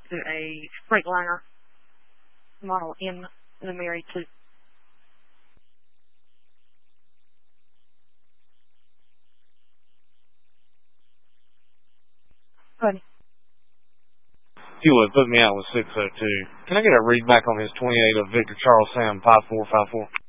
to a Freightliner model in the Mary 2. Go ahead. If you would, put me out with 602. Can I get a read back on his 28 of Victor Charles Sam 5454?